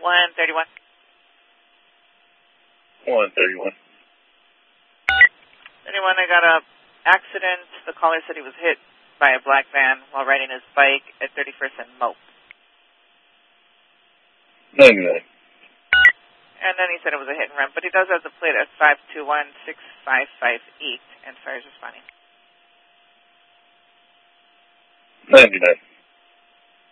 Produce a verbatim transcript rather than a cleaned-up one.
one thirty-one. one thirty-one. Anyone, I got a accident. The caller said he was hit by a black van while riding his bike at thirty-first and Mope. ninety-nine. And then he said it was a hit and run, but he does have the plate at five two one six five five eight, and fire is responding. ninety-nine.